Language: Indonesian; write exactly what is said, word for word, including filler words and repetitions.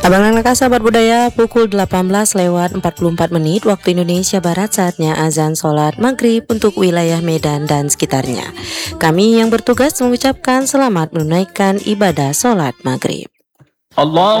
Abang Nangka sahabat budaya, pukul delapan belas lewat empat puluh empat menit waktu Indonesia Barat, saatnya azan sholat maghrib untuk wilayah Medan dan sekitarnya. Kami yang bertugas mengucapkan selamat menunaikan ibadah sholat maghrib. Allah